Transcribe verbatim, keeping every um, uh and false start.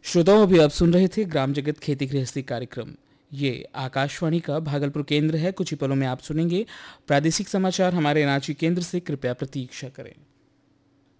श्रोताओं, अभी आप सुन रहे थे ग्राम जगत खेती गृहस्थी कार्यक्रम। ये आकाशवाणी का भागलपुर केंद्र है। कुछ ही पलों में आप सुनेंगे प्रादेशिक समाचार हमारे रांची केंद्र से। कृपया प्रतीक्षा करें।